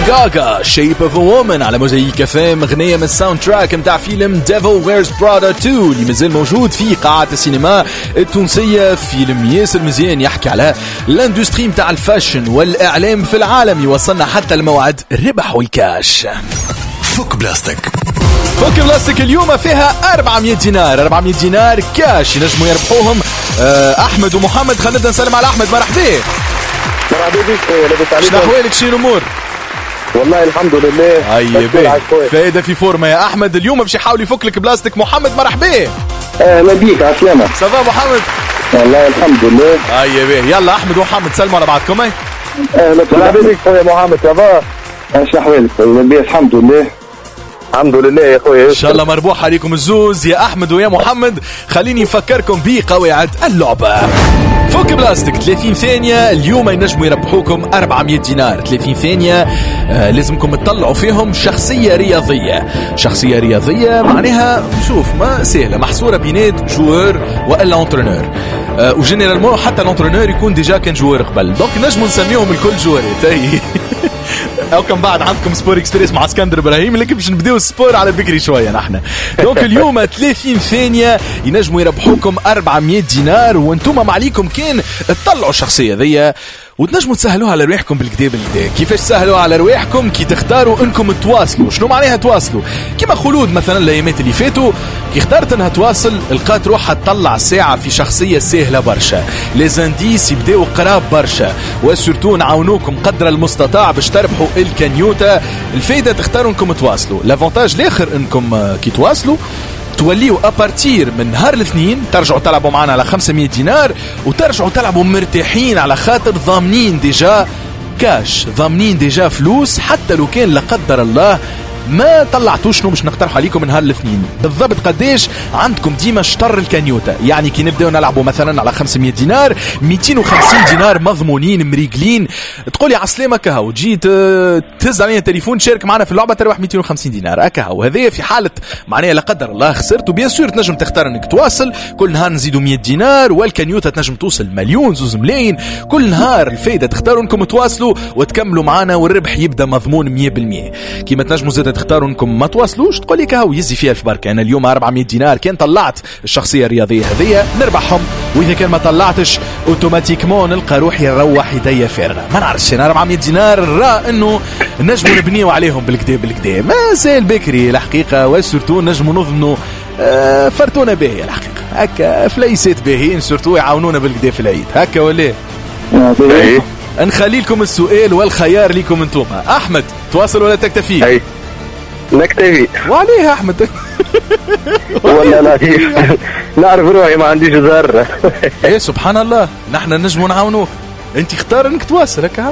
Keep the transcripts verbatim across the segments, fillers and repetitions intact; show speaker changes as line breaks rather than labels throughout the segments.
غاغا Shape of a Woman على موزايك اف ام، اغنيه من الساوند تراك متاع فيلم Devil Wears Prada تو اللي مازال موجود في قاعات السينما التونسيه. فيلم ياسر مزيان يحكي على الاندستري متاع الفاشن والاعلام في العالم، يوصلنا حتى الموعد الربح والكاش.
فك بلاستيك
فك بلاستيك اليوم فيها أربعمية دينار، أربعمية دينار كاش ينجموا يربحوهم احمد ومحمد. خلينا نبدا نسلم على احمد. مرحبا
مرحبا بك خويا، لاباس عليك؟
شنو احوالك؟ شنو الامور؟
والله الحمد لله.
اي فايده في فورمه يا احمد. اليوم باش يحاول يفك لك بلاستيك. محمد مرحبا.
اهلا بيك، عسلامة.
صافا محمد؟
والله الحمد لله.
اي بيه. يلا احمد ومحمد سلموا على بعضكم. اي
اهلا مرحبا بك خويا محمد. صافا اش احوالك؟ لاباس الحمد لله. الحمد لله يا خويا.
ان شاء الله مربوح عليكم الزوز يا احمد ويا محمد. خليني نفكركم بقواعد اللعبه. فك بلاستيك ثلاثين ثانيه، اليوم ينجموا يربحوكم أربعمية دينار. ثلاثين ثانيه آه لازمكم تطلعوا فيهم شخصيه رياضيه. شخصيه رياضيه معناها شوف ما سهله، محصوره بينات جوار والا انترينور. آه وجينيرالمون حتى الانترينور يكون ديجا كان جوار قبل، دونك نجموا نسميهم الكل جوارات. اي او كم بعد عندكم سبور اكسبريس مع اسكندر ابراهيم، لكن باش نبداو السبور على بكري شويه نحن. دونك اليوم ثلاثين ثانيه ينجموا يربحوكم أربعمية دينار، وانتم ما عليكم كان تطلعوا الشخصيه ذي وتنجموا تسهلوها على رواحكم بالكدا بالكدا. كيفاش تسهلوها على رواحكم؟ كي تختاروا انكم تواصلوا. شنو معناها تواصلوا؟ كيما خلود مثلا الايامات اللي فاتوا كي اختارت انها تواصل لقات روحها تطلع ساعه في شخصيه سهله برشا. لي زانديس يبداو قراب برشا، وسورتو نعاونوكم قدر المستطاع باش تربحوا الكنيوتا. الفايده تختاروا انكم تواصلوا. لافونتاج الاخر انكم كي تواصلوا توليوا ابارتير من نهار الاثنين ترجعوا تلعبوا معنا على خمسمية دينار، وترجعوا تلعبوا مرتاحين على خاطر ضامنين ديجا كاش، ضامنين ديجا فلوس. حتى لو كان لا قدر الله ما طلعتوا شنو باش نقترح عليكم من نهار الاثنين بالضبط قداش عندكم ديما شطر الكانيوتا. يعني كي نبداو نلعبوا مثلا على خمسمية دينار، مئتين وخمسين دينار مضمونين مريقلين. تقولي عسلامة كهو تجي تهز علينا تليفون تشارك معنا في اللعبه تربح مئتين وخمسين دينار اكهو. هذايا في حاله معناها لا قدر الله خسرت. وبيان سور تنجم تختار انك تواصل كل نهار نزيدوا مية دينار، والكانيوتا تنجم توصل مليون زوز ملايين كل نهار. الفايده تختاروا انكم تواصلوا وتكملوا معنا والربح يبدا مضمون مية بالمية. كيما تنجموا زاد تختاروا انكم ما تواصلوش تقولي كهو يزي فيها الفبركه. انا اليوم أربعمية دينار كان طلعت الشخصيه الرياضيه هذيا نربحهم، واذا كان ما طلعتش اوتوماتيكمون نلقى روحي نروح يديا فارغه. ما نعرفش انا أربعمية دينار را انه نجموا نبنيو عليهم بالكدا بالكدا. ما زال بكري الحقيقه، وسورتو نجموا نظنوا آه فرتونا باهيه الحقيقه هكا فليسات باهيين سورتو يعاونونا بالكدا في العيد هكا ولا
ايه.
نخلي لكم السؤال والخيار لكم انتم. احمد تواصل ولا تكتفي؟
اي نكتفي.
وعليها احمد
والله لا نعرف روحي ما عنديش ذره.
ايه سبحان الله، نحن نجموا نعاونوك. انت اختار انك تواصل هكا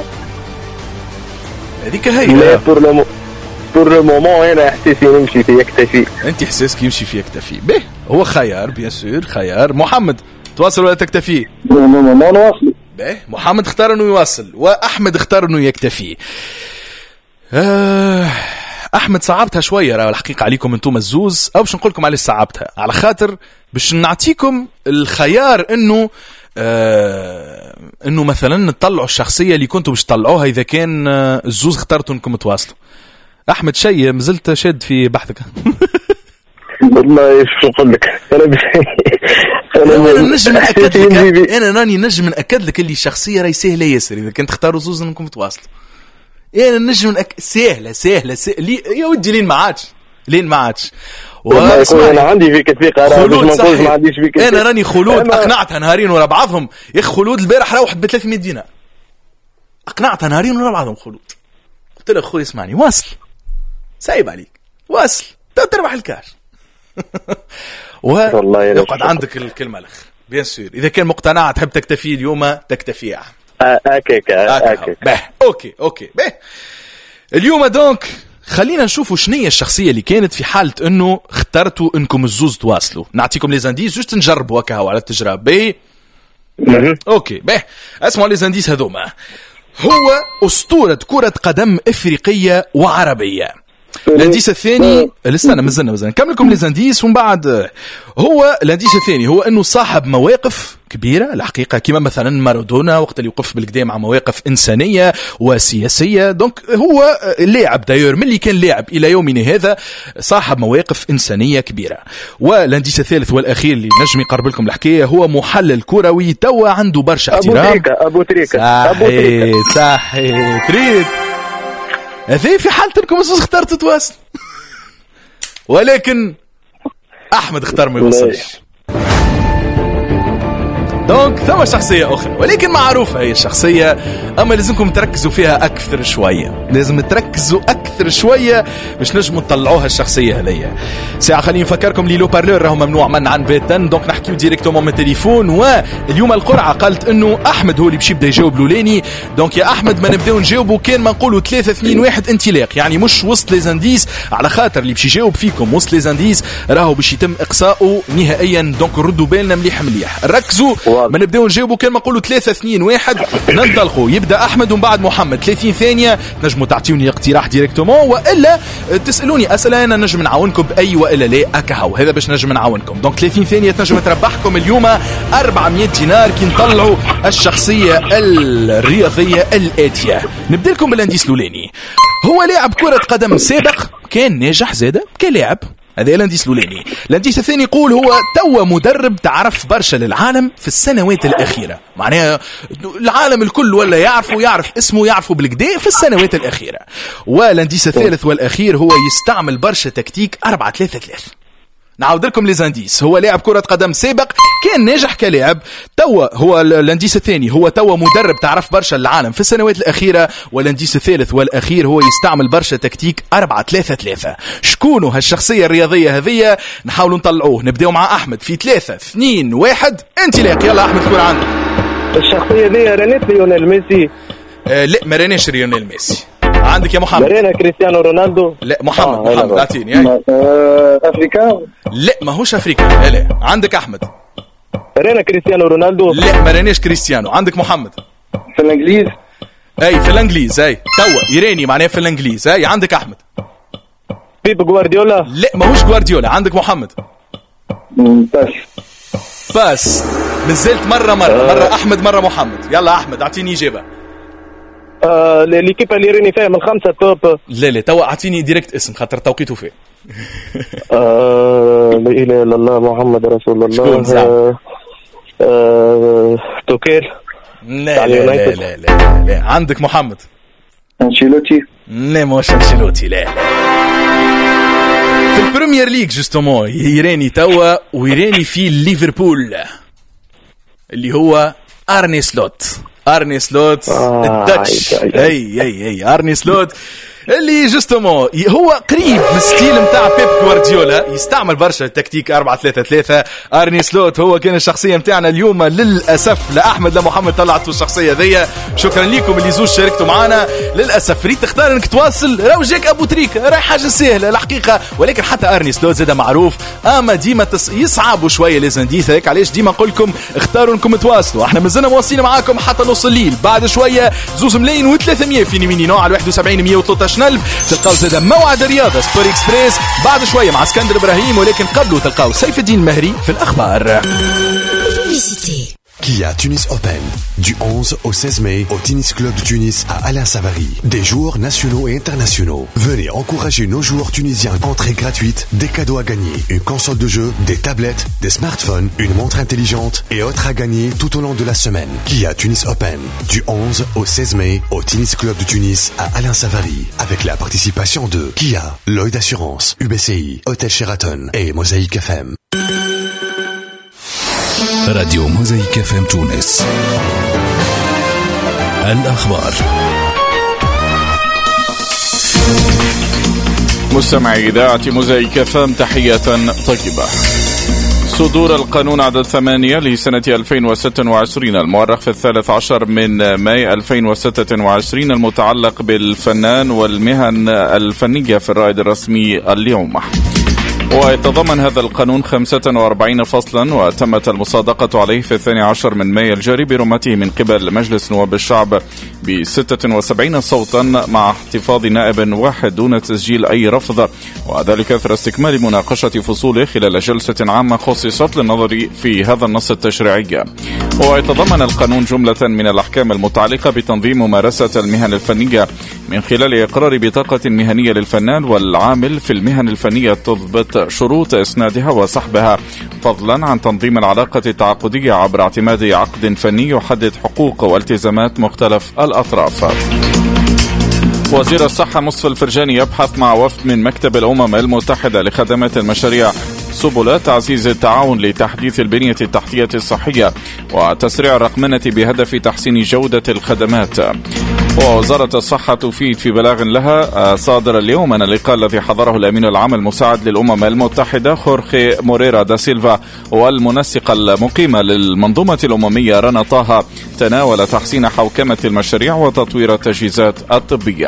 هذيك هي.
لا بور لو بور لو مومون انا احساسي نمشي في يكتفي.
انت احساسك يمشي في يكتفي. به هو خيار بيان سور خيار. محمد تواصل ولا تكتفي؟
لا ما ما نواصل.
به محمد اختار انه يواصل واحمد اختار انه يكتفي. آه احمد صعبتها شويه راه الحقيقه عليكم انتم الزوز، او باش نقول لكم علاش صعبتها، على خاطر باش نعطيكم الخيار انه آه انه مثلا تطلعوا الشخصيه اللي كنتوا باش تطلعوها اذا كان آه الزوز اخترتوا انكم تواصلوا. احمد شيء مازلت شاد في بحثك.
والله ايش نقول لك انا بس
انا نجم ناكد لك، انا راني نجم ناكد لك اللي الشخصيه راهي سهله ياسر اذا كنت تختاروا زوز انكم تواصلوا. انا نجم نأك... سهله سهله سهله لي... يا ودي لين ما عادش لين ما عادش.
واسمع انا عندي فيك الثقه راه باش ما نقولش ما عنديش فيك.
انا راني خلود أنا... اقنعتها نهارين ورا بعضهم. يا خلود البارح روحت ب ثلاثمية دينار، اقنعتها نهارين ورا بعضهم خلود. قلت له خويا اسمعني واصل سايب عليك واصل تربح الكاش. والله يقعد عندك الكلمه الاخر بيان سور. اذا كان مقتنع تحب تكتفي اليوم تكتفي يا
هكاك هكاك.
اوكي اوكي به. اليوم دونك خلينا نشوفوا شنية الشخصيه اللي كانت في حاله انه اخترتوا انكم الزوز تواصلوا. نعطيكم لي زانديس جوست نجربوا هكا على التجربه. به اوكي به اسمعوا لي زانديس هذوما. هو اسطوره كره قدم افريقيه وعربيه. الانديس الثاني لسه مازلنا مازلنا نكمل لكم لي زانديس ومن بعد. هو الانديس الثاني هو انه صاحب مواقف كبيرة الحقيقة، كما مثلا مارادونا وقت اللي يوقف بالكدا مع مواقف إنسانية وسياسية. دونك هو لاعب دايور من اللي كان لاعب إلى يومنا هذا صاحب مواقف إنسانية كبيرة. والانديس الثالث والأخير اللي نجم يقرب لكم الحكاية هو محلل كروي توا عنده برشا احترام.
أبو تريكة أبو تريكة أبو تريكة
صحي تريد هذه في حالة انكم اخترتوا تواصل ولكن أحمد اختار ما يوصلش. دونك ثم شخصية أخرى ولكن معروفة هي الشخصية، أما لازمكم تركزوا فيها أكثر شوية، لازم تركزوا أكثر شوية باش نجموا تطلعوها الشخصية هذية. ساعة خليني نفكركم لي لو بارلور راهو ممنوع منعا باتا، دونك نحكيو ديريكتومون من التليفون. واليوم القرعة قالت إنه أحمد هو اللي باش يبدا يجاوب لولاني. دونك يا أحمد ما نبداو نجاوبوا كان ما نقولوا ثلاثة اثنين واحد انطلاق، يعني مش وسط لي زانديس، على خاطر اللي باش يجاوب فيكم وسط لي زانديس راهو باش يتم إقصاؤه نهائيا. دونك ردوا بالنا مليح مليح، ركزوا ما نبداو نجاوبوا كان ما نقولوا ثلاثة اثنين واحد ننطلقوا. يبدا احمد ومن بعد محمد ثلاثين ثانيه، تنجموا تعطيوني اقتراح ديريكتومون والا تسالوني اسئله انا نجم نعاونكم باي والا لا اكاهو، هذا باش نجم نعاونكم. دونك ثلاثين ثانيه تنجم تربحكم اليوم أربعمية دينار كي نطلعوا الشخصيه الرياضيه الاتيه. نبدا لكم بالانديس الاولاني، هو لاعب كره قدم سابق كان ناجح زاده كلاعب، هذا الانديس الاولاني. الانديس الثاني يقول هو توا مدرب تعرف برشا للعالم في السنوات الاخيره، معناها العالم الكل ولا يعرفه يعرف اسمه يعرفه بالكدا في السنوات الاخيره. والانديس الثالث والاخير هو يستعمل برشا تكتيك أربعة ثلاثة ثلاثة. نعاود لكم لي زانديس، هو لاعب كرة قدم سابق كان ناجح كلاعب، توا هو الانديس الثاني هو توا مدرب تعرف برشا العالم في السنوات الأخيرة. والانديس الثالث والأخير هو يستعمل برشا تكتيك أربعة ثلاثة ثلاثة. شكونه هالشخصية الرياضية هذية؟ نحاولوا نطلعوه. نبداو مع أحمد في ثلاثة اثنين واحد انطلاق. يلا أحمد كرة عندك.
الشخصية دي رانيت ليونيل ميسي؟
آه لا ما رانيش ليونيل ميسي. عندك يا محمد؟
رينا كريستيانو رونالدو؟
لا محمد. آه محمد اعطيني.
آه افريكا؟
لا ماهوش افريكا. لا لا. عندك احمد؟
رينا كريستيانو رونالدو؟
لا ما رانيش كريستيانو. عندك محمد؟
في الانجليز؟
اي في الانجليز. اي توا ايراني معناها في الانجليز. اي عندك احمد؟
بيب جوارديولا؟
لا ماهوش جوارديولا. عندك محمد؟
باس
باس. نزلت مره مره آه. مره احمد مره محمد. يلا احمد اعطيني اجابه.
آه ليكيب اللي راني فيها من خمسة توب.
لا لا توا اعطيني ديريكت اسم خاطر توقيته فيه.
آه لا اله الا الله محمد رسول الله.
شكون
آه آه توكيل؟
لا لا لا, لا لا لا. عندك محمد؟
انشيلوتي؟
لا مش انشيلوتي. لا لا. في البريمير ليج جوستومون يراني توا ويراني في ليفربول اللي هو ارني سلوت. ارني سلوت آه الداتش. اي اي اي ارني سلوت اللي جوستومون هو قريب من الستيل نتاع بيب جوارديولا، يستعمل برشا تكتيك أربعة ثلاثة ثلاثة. ارني سلوت هو كان الشخصيه نتاعنا اليوم. للاسف لا احمد لا محمد طلعتوا الشخصيه ذي. شكرا لكم اللي زوج شاركتوا معنا. للاسف ريت تختار انك تواصل راهو جاك ابو تريكه راهي حاجه سهله الحقيقه، ولكن حتى ارني سلوت زاد معروف اما ديما تس... يصعبوا شويه لي زانديس. هيك علاش ديما نقول لكم اختاروا انكم تواصلوا. احنا مازلنا مواصلين معاكم حتى نص الليل. بعد شويه زوز ملايين وثلاثمية في نيميني نوع على واحد وسبعين مية وثلاثة عشر ألف. تلقاو زاده موعد الرياضه سبور اكسبريس بعد شويه مع اسكندر ابراهيم، ولكن قبله تلقاو سيف الدين المهري في الاخبار.
Kia Tunis Open, du onze au seize mai au Tennis Club de Tunis à Alain Savary. Des joueurs nationaux et internationaux. Venez encourager nos joueurs tunisiens. Entrée gratuite, des cadeaux à gagner, une console de jeu, des tablettes, des smartphones, une montre intelligente et autres à gagner tout au long de la semaine. Kia Tunis Open, du onze au seize mai au Tennis Club de Tunis à Alain Savary. Avec la participation de Kia, Lloyd Assurance, U B C I, Hôtel Sheraton et Mosaïque F M.
راديو موزايك اف ام تونس. الأخبار.
مستمعي إذاعة موزايك اف ام تحية طيبة. صدور القانون عدد ثمانية لسنة ألفين وستة وعشرين المؤرخ في الثالث عشر من ماي ألفين وستة وعشرين المتعلق بالفنان والمهن الفنية في الرائد الرسمي اليوم. ويتضمن هذا القانون خمسة وأربعين فصلا، وتمت المصادقة عليه في الثاني عشر من مايو الجاري برمته من قبل مجلس نواب الشعب بستة وسبعين صوتا، مع احتفاظ نائب واحد دون تسجيل أي رفض، وذلك أثر استكمال مناقشة فصوله خلال جلسة عامة خصصت للنظر في هذا النص التشريعي. ويتضمن القانون جملة من الأحكام المتعلقة بتنظيم ممارسة المهن الفنية من خلال إقرار بطاقة مهنية للفنان والعامل في المهن الفنية تضبط شروط إسنادها وسحبها، فضلا عن تنظيم العلاقة التعاقدية عبر اعتماد عقد فني يحدد حقوق والتزامات مختلف الأطراف. وزير الصحة مصطفى الفرجاني يبحث مع وفد من مكتب الأمم المتحدة لخدمات المشاريع سبل تعزيز التعاون لتحديث البنية التحتية الصحية وتسريع الرقمنة بهدف تحسين جودة الخدمات. ووزارة الصحة تفيد في بلاغ لها صادر اليوم أن اللقاء الذي حضره الأمين العام المساعد للأمم المتحدة خورخي موريرا دا سيلفا والمنسقة المقيمة للمنظومة الأممية رنا طه تناول تحسين حوكمة المشاريع وتطوير التجهيزات الطبية.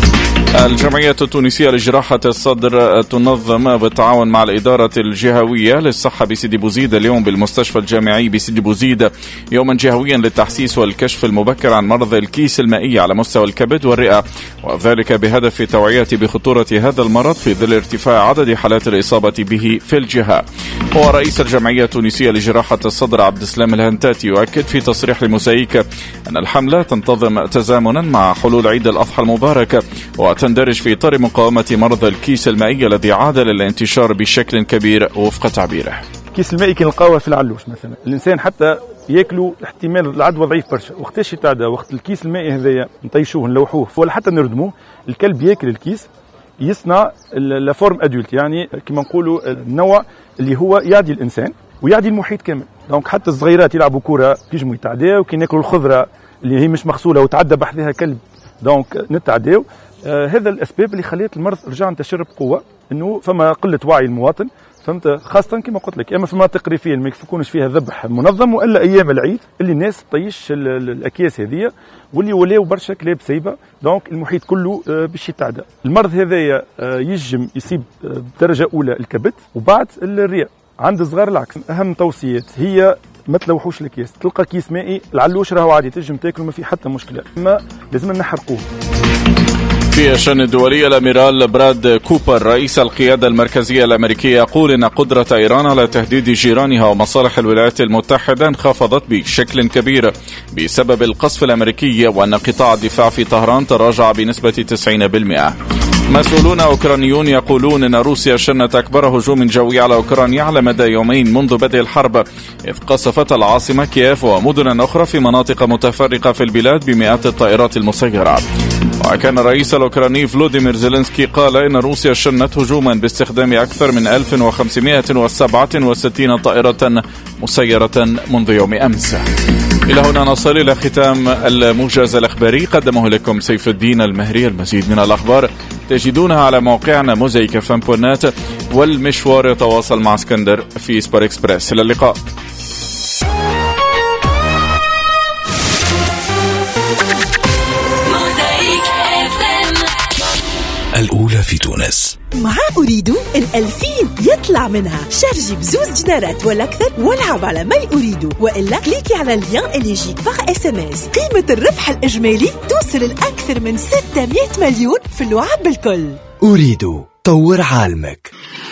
الجمعية التونسية لجراحة الصدر تنظم بالتعاون مع الإدارة الجهوية للصحة بسيدي بوزيد اليوم بالمستشفى الجامعي بسيدي بوزيد يوما جهويا للتحسيس والكشف المبكر عن مرض الكيس المائي على مستوى الكبد والرئة، وذلك بهدف التوعية بخطورة هذا المرض في ظل ارتفاع عدد حالات الإصابة به في الجهة. ورئيس الجمعية التونسية لجراحة الصدر عبد السلام الهنتاتي يؤكد في تصريح لموزايك أن الحملة تنتظم تزامنا مع حلول عيد الأضحى المبارك وتندرج في إطار مقاومة مرض الكيس المائي الذي عاد للانتشار بشكل كبير وفق تعبيره.
الكيس المائي كي نلقاوه في العلوش مثلا، الإنسان حتى ياكلوا احتمال العدوى ضعيف برشا، وقتاش يتعدى وقت الكيس المائي هذايا نطيشوه نلوحوه ولا حتى نردموه، الكلب ياكل الكيس يصنع لا فورم ادولت، يعني كما نقولوا النوع اللي هو يعدي الإنسان ويعدي المحيط كامل. دونك حتى الصغيرات يلعبوا كرة يجموا يتعداو، كي ناكلوا الخضرة اللي هي مش مغسولة وتعدى بحذها كلب دونك نتعداو. آه هذا الأسباب اللي خليت المرض رجع انتشر بقوة، إنه فما قلة وعي المواطن، فهمت، خاصة كما قلت لك، اما في مناطق ريفية ما يكونش فيها ذبح منظم، والا ايام العيد اللي الناس تطيش الاكياس هذيا واللي ولاو برشا كلاب سايبه، دونك المحيط كله باش يتعدى. المرض هذايا يجم يصيب بدرجه اولى الكبد وبعد الرئه. عند الصغار العكس. اهم توصيات هي ما تلوحوش الاكياس، تلقى كيس مائي العلوش راهو عادي تنجم تاكل ما في حتى مشكله، اما لازم نحرقوه.
في الشأن الدولي، الأميرال براد كوبر رئيس القيادة المركزية الأمريكية يقول إن قدرة إيران على تهديد جيرانها ومصالح الولايات المتحدة انخفضت بشكل كبير بسبب القصف الأمريكي، وأن قطاع الدفاع في طهران تراجع بنسبة تسعين بالمئة. مسؤولون أوكرانيون يقولون أن روسيا شنت أكبر هجوم جوي على أوكرانيا على مدى يومين منذ بدء الحرب، إذ قصفت العاصمة كييف ومدنا أخرى في مناطق متفرقة في البلاد بمئات الطائرات المسيرة. وكان الرئيس الأوكراني فلوديمير زيلينسكي قال إن روسيا شنت هجوما باستخدام أكثر من ألف وخمسمئة وسبعة وستين طائرة مسيرة منذ يوم أمس. إلى هنا نصل إلى ختام الموجز الأخباري، قدمه لكم سيف الدين المهري. المزيد من الأخبار تجدونها على موقعنا موزايك اف ام دوت نت، والمشوار يتواصل مع اسكندر في سبور إكسبريس. إلى اللقاء.
الأولى في تونس.
مع أريد الألفين يطلع منها، شارجي بزوز دينارات ولا أكثر والعب على ما أريد، وإلا كليكي على اللين اللي يجيك باغ اس ام اس. قيمة الربح الإجمالي توصل لأكثر من ستمئة مليون في اللعب بالكل.
أريد طور عالمك.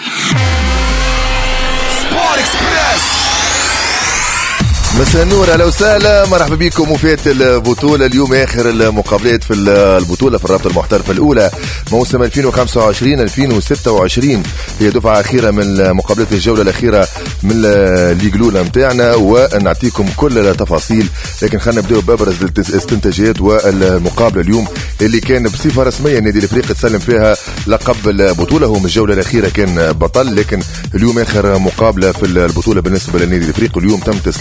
سبور إكسبريس. مساء النور، اهلا وسهلا، مرحبا بكم. وفات البطوله اليوم اخر المقابلات في البطوله في الرابطه المحترفه الاولى موسم ألفين وخمسة وعشرين ألفين وستة وعشرين، هي دفعه اخيره من مقابلات الجوله الاخيره من الليغ الاولى نتاعنا، ونعطيكم كل التفاصيل. لكن خلينا نبداو بابرز الاستنتاجات والمقابله اليوم اللي كان بصفه رسميه النادي الافريقي تسلم فيها لقب البطوله. هو من الجوله الاخيره كان بطل، لكن اليوم اخر مقابله في البطوله بالنسبه للنادي الافريقي. اليوم تم تسليم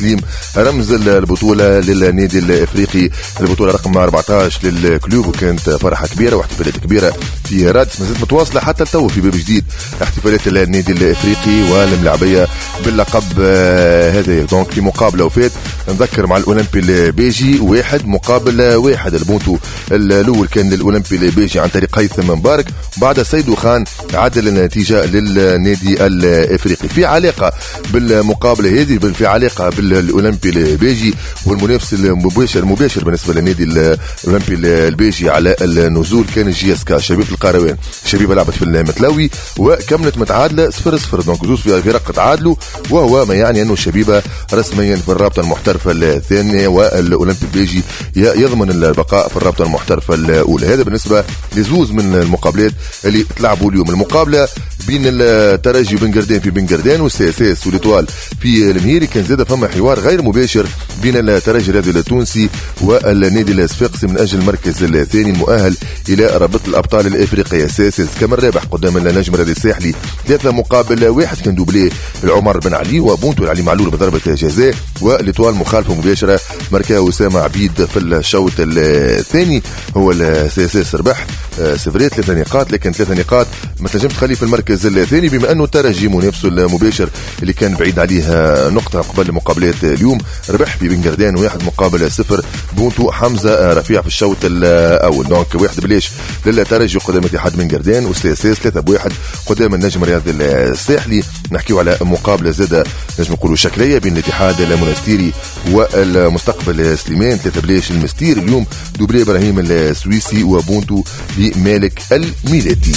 رمز البطولة للنادي الإفريقي، البطولة رقم أربعة عشر للكلوب، وكانت فرحة كبيرة واحتفالات كبيرة في رادس مازالت متواصلة حتى التو في باب جديد، احتفالات النادي الإفريقي والملاعبية باللقب هذا. دونك في مقابلة وفات نذكر مع الأولمبي البيجي واحد مقابل واحد، البونتو الأول كان للأولمبي البيجي عن طريق هيثم مبارك، وبعد سيدو خان عدل النتيجة للنادي الإفريقي. في علاقة بالمقابلة هذه، في علاقة بالأولمبي البيجي والمنافس المباشر المباشر بالنسبة للنادي الأولمبي البيجي على النزول كان جي اس كا شبيبة القروان. الشبيبة لعبت في المتلاوي وكملت متعادلة صفر صفر، دونك زوز في فرق تعادلوا، وهو ما يعني أنه الشبيبة رسميا في الرابطة المحترفة الثانية والأولمبي البيجي يضمن البقاء في الرابطة المحترفة الأولى. هذا بالنسبة لزوز من المقابلات اللي تلعبوا اليوم. المقابلة بين الترجي وبن قردان في بن قردان والسي اس اس والإطوال في المهيري، كان زاد فما حوار غير مباشر بين الترجي الرياضي التونسي والنادي الصفاقسي من اجل المركز الثاني المؤهل الى رابطه الابطال الافريقيه. سي اس اس كمان رابح قدام النجم الرياضي الساحلي ثلاثه مقابل واحد، كان دوبلي العمر بن علي وبونتو علي معلول بضربه جزاء، والإطوال مخالفه مباشره ماركا اسامه عبيد في الشوط الثاني. هو السي اس اس ربح سفرية ثلاثة نقاط، لكن ثلاثة نقاط ما تنجمش تخليه في المركز الثاني، بما انه الترجي منافسه المباشر اللي كان بعيد عليه نقطة قبل مقابلات اليوم ربح في بن قردان واحد مقابل صفر. بونتو حمزة رفيع في الشوط الأول، دونك واحد بليش للترجي قدام اتحاد بن قردان، والسي اس اس ثلاثة بواحد قدام النجم الرياضي الساحلي. نحكيو على مقابلة زادة نجم نقولوا شكلية بين الاتحاد المنستيري والمستقبل سليمان، ثلاثة بليش المستير اليوم دوبلي إبراهيم السويسي وبونتو مالك الميلادي.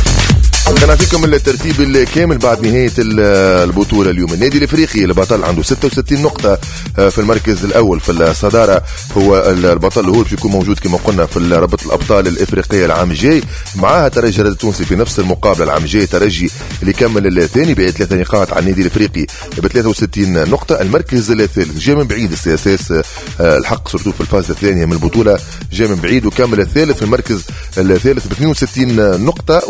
نعطيكم الترتيب الكامل بعد نهاية البطولة اليوم. النادي الإفريقي البطل عنده ستة وستين نقطة في المركز الأول في الصدارة، هو البطل هو باش يكون موجود كما قلنا في رابطة الأبطال الإفريقية العام الجاي. معاها ترجي التونسي في نفس المقابلة العام الجاي، ترجي اللي كمل الثاني بثلاثة نقاط على النادي الإفريقي ب ثلاثة وستين نقطة. المركز الثالث جاء من بعيد، السي اس اس الحق سورتو في الفاز الثانية من البطولة جاء من بعيد وكمل الثالث في المركز الثالث ب اثنين وستين نقطة.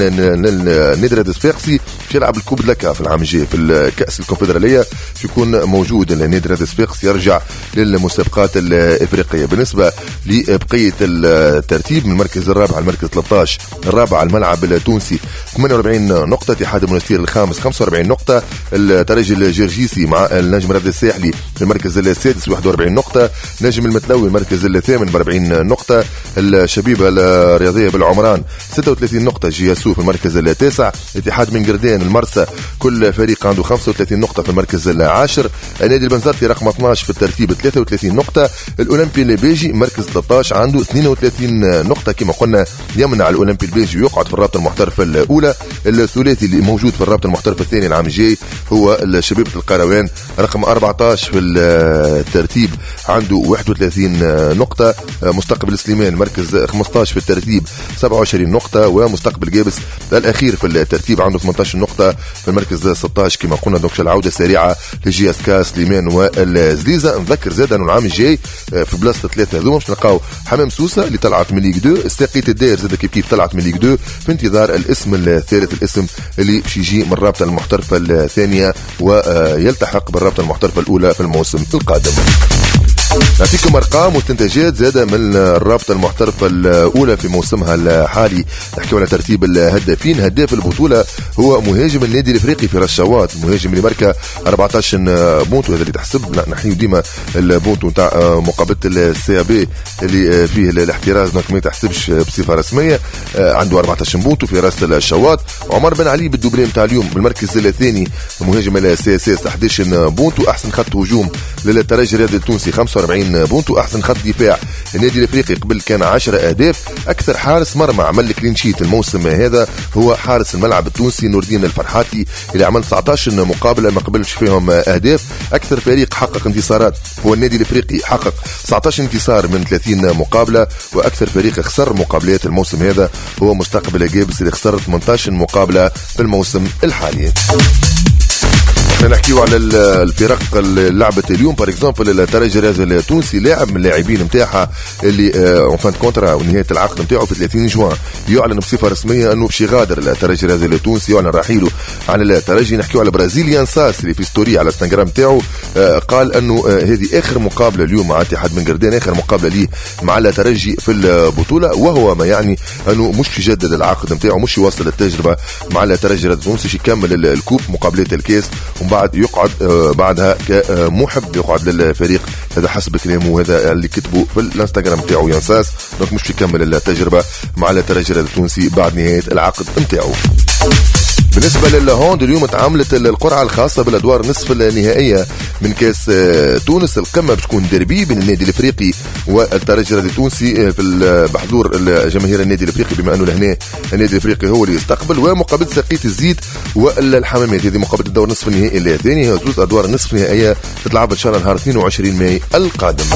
والنادي الصفاقسي في يلعب الكوب لكا في العام الجاي في الكأس الكونفدرالية، يكون موجود النادي الصفاقسي يرجع للمسابقات الإفريقية. بالنسبة لبقية الترتيب من المركز الرابع المركز ثلاثة عشر، الرابع الملعب التونسي ثمانية وأربعين نقطة، اتحاد المنستير الخامس خمسة وأربعين نقطة، الترجي الجرجيسي مع النجم الرياضي الساحلي في المركز السادس واحد وأربعين نقطة، نجم المتلوي المركز الثامن ب أربعين نقطة، الشبيبة الرياضية بالعمران ستة وثلاثين نقطة، جياسو في المركز التاسع، اتحاد بن قردان المرسى كل فريق عنده خمسة وثلاثين نقطة في المركز العاشر، النادي البنزرتي رقم اثني عشر في الترتيب ثلاثة وثلاثين نقطة، الأولمبي البيجي مركز ثلاثة عشر عنده اثنين وثلاثين نقطة، كما قلنا يمنع الأولمبي البيجي ويقعد في الرابطة المحترفة الأولى. الثلاثي اللي موجود في الرابطة المحترفة الثانية العام الجاي هو شبيبة القروان رقم أربعة عشر في الترتيب عنده واحد وثلاثين نقطة، مستقبل سليمان مركز خمسة عشر في الترتيب سبعة وعشرين نقطة، ومستقبل جابس الأخير في الترتيب عنده ثمانية عشر نقطة في المركز ستة عشر كما قلنا. دونك العودة السريعة لجي اس كا سليمان والزليزة. نذكر زاد انه العام الجاي في بلاصة ثلاثة هذوما باش نلقاو حمام سوسة اللي طلعت من ليغ اثنين، استقيت الداير زاد كيف كيف طلعت من ليغ اثنين في انتظار الاسم الثالث، الاسم اللي باش يجي من الرابطة المحترفة الثانية ويلتحق بالرابطة المحترفة الأولى في الموسم القادم. نعطيكم ارقام واستنتاجات زاده من الرابطه المحترفه الاولى في موسمها الحالي. نحكي على ترتيب الهدافين. هداف البطوله هو مهاجم النادي الافريقي فراس شواط، المهاجم اللي ماركا أربعة عشر بونتو، هذا اللي تحسب نحن ديما البونتو نتاع مقابله السي بي اللي فيه الاحتراز دونك ما تحسبش بصفه رسميه، عنده أربعة عشر بونتو في راس الشواط. عمر بن علي بالدوبلي نتاع اليوم بالمركز الثاني، مهاجم السي اس اس أحد عشر بونتو. احسن خط هجوم للترجي الرياضي التونسي خمسة وأربعين بونتو. احسن خط دفاع النادي الافريقي قبل كان عشرة اهداف. اكثر حارس مرمى عمل كلين شيت الموسم هذا هو حارس الملعب التونسي نور الدين الفرحاتي اللي عمل تسعة عشر مقابله ما قبلش فيهم اهداف. اكثر فريق حقق انتصارات هو النادي الافريقي، حقق تسعة عشر انتصار من ثلاثين مقابله. واكثر فريق خسر مقابلات الموسم هذا هو مستقبل جابس اللي خسر ثمانية عشر مقابله في الموسم الحالي. احنا نحكيو على الفرق اللي لعبت اليوم. بار اكزومبل الترجي التونسي لاعب من اللاعبين نتاعها اللي اون فان كونترا ونهايه العقد نتاعو في ثلاثين جوان يعلن بصفه رسميه انه باش يغادر الترجي التونسي، يعلن رحيله عن الترجي. نحكيو على برازيليان ساس اللي في ستوري على الانستغرام نتاعو قال انه هذه اخر مقابله اليوم مع اتحاد بن قردان، اخر مقابله ليه مع الترجي في البطوله، وهو ما يعني انه مش يجدد العقد نتاعو، مش يواصل التجربه مع الترجي التونسي، يكمل الكوب مقابلات الكاس ومن بعد يقعد بعدها كمحب يقعد للفريق. هذا حسب كلامه، هذا اللي كتبه في الانستغرام نتاعو ينساس، دونك مش يكمل التجربه مع الترجي التونسي بعد نهايه العقد نتاعو. بالنسبه للهوند اليوم تعاملت القرعه الخاصه بالادوار نصف النهائيه من كاس تونس. القمه بتكون ديربي بين النادي الافريقي والترجي التونسي في بحضور جماهير النادي الافريقي، بما انه لهنا النادي الافريقي هو اللي يستقبل، ومقابله سقيت الزيت والحمامات. هذه مقابله الدور نصف النهائي الثاني، زوج ادوار النصف النهائيه تتلعب ان شاء الله نهار اثنين وعشرين ماي القادم.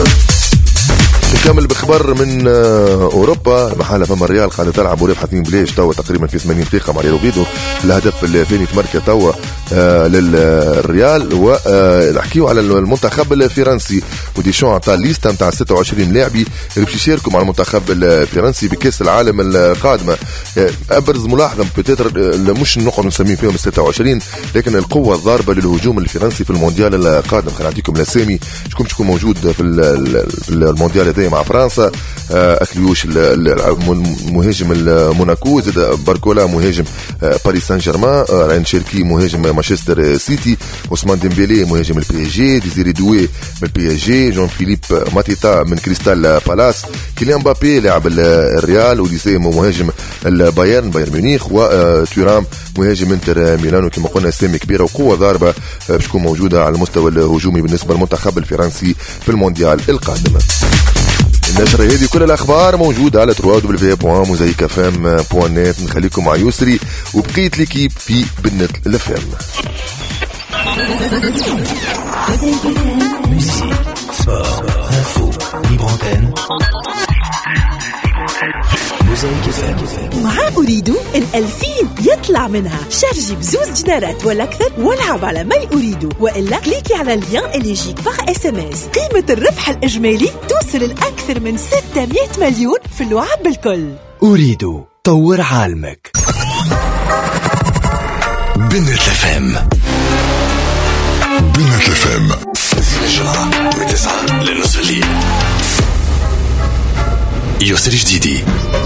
نكمل بخبر من اوروبا. محل فما الريال قاعده تلعب وربح اثنين بلاش توا تقريبا في ثمانين دقيقه مع ريال اوفيدو. الهدف الثاني تمركز توا للريال. ونحكيو على المنتخب الفرنسي، وديشون عطى ليستا نتاع ستة وعشرين لاعبي اللي باش يشاركوا مع المنتخب الفرنسي بكاس العالم القادمه. ابرز ملاحظه بتاتر مش نقعد نسميه فيهم ال ستة وعشرين، لكن القوه الضاربه للهجوم الفرنسي في المونديال القادم. خلينا نعطيكم الاسامي شكون تكون موجود في المونديال مع فرنسا. اكليوش المهاجم الموناكو، زاد باركولا مهاجم باريس سان جيرمان، راين شيركي مهاجم مانشستر سيتي، عثمان ديمبيلي مهاجم البي اس جي، ديزيري دوي من البي اس جي، جون فيليب ماتيتا من كريستال بالاس، كيليان مبابي لاعب الريال، وليسي مهاجم البايرن بايرن ميونخ، وتورام مهاجم انتر ميلانو. كما قلنا اسامي كبيره وقوه ضاربه باش تكون موجوده على المستوى الهجومي بالنسبه للمنتخب الفرنسي في المونديال القادم. النشرة هذه كل الأخبار موجودة على دبليو دبليو دبليو دوت موزايك اف ام دوت نت. نخليكم مع يسري وبقية ليكيب في بنت الاف ام.
مع أريد الألفين يطلع منها. شارجي بزوز دينارات ولا أكثر والعب على ما أريد، وإلا كليكي على اللين اللي يجيك باغ اس ام اس. قيمة الربح الإجمالي توصل لأكثر من ستمائة مليون في اللعب بالكل.
أريد طور عالمك.
بنت اف ام بنت اف ام الجمعة من تسعة لنصف الليل. يسري جديدي